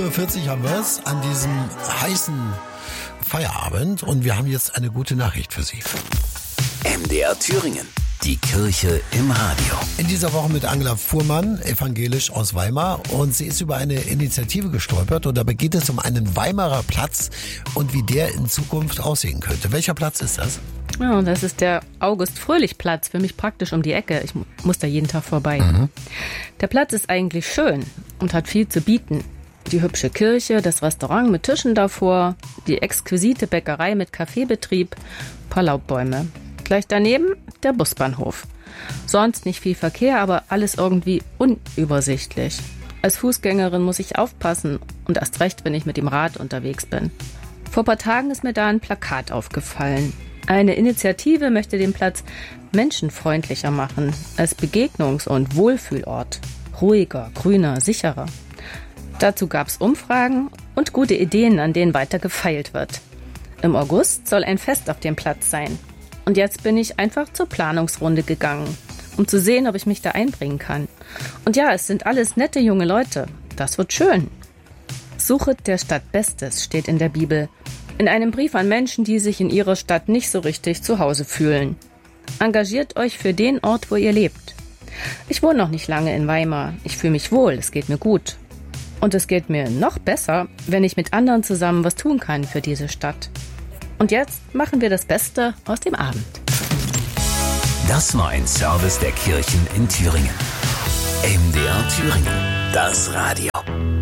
40 haben wir es an diesem heißen Feierabend und wir haben jetzt eine gute Nachricht für Sie. MDR Thüringen. Die Kirche im Radio. In dieser Woche mit Angela Fuhrmann, evangelisch aus Weimar, und sie ist über eine Initiative gestolpert und dabei geht es um einen Weimarer Platz und wie der in Zukunft aussehen könnte. Welcher Platz ist das? Ja, das ist der August-Fröhlich-Platz, für mich praktisch um die Ecke. Ich muss da jeden Tag vorbei. Der Platz ist eigentlich schön und hat viel zu bieten. Die hübsche Kirche, das Restaurant mit Tischen davor, die exquisite Bäckerei mit Kaffeebetrieb, paar Laubbäume. Gleich daneben der Busbahnhof. Sonst nicht viel Verkehr, aber alles irgendwie unübersichtlich. Als Fußgängerin muss ich aufpassen und erst recht, wenn ich mit dem Rad unterwegs bin. Vor ein paar Tagen ist mir da ein Plakat aufgefallen. Eine Initiative möchte den Platz menschenfreundlicher machen, als Begegnungs- und Wohlfühlort. Ruhiger, grüner, sicherer. Dazu gab es Umfragen und gute Ideen, an denen weiter gefeilt wird. Im August soll ein Fest auf dem Platz sein. Und jetzt bin ich einfach zur Planungsrunde gegangen, um zu sehen, ob ich mich da einbringen kann. Und ja, es sind alles nette junge Leute. Das wird schön. Suchet der Stadt Bestes steht in der Bibel. In einem Brief an Menschen, die sich in ihrer Stadt nicht so richtig zu Hause fühlen. Engagiert euch für den Ort, wo ihr lebt. Ich wohne noch nicht lange in Weimar. Ich fühle mich wohl, es geht mir gut. Und es geht mir noch besser, wenn ich mit anderen zusammen was tun kann für diese Stadt. Und jetzt machen wir das Beste aus dem Abend. Das war ein Service der Kirchen in Thüringen. MDR Thüringen. Das Radio.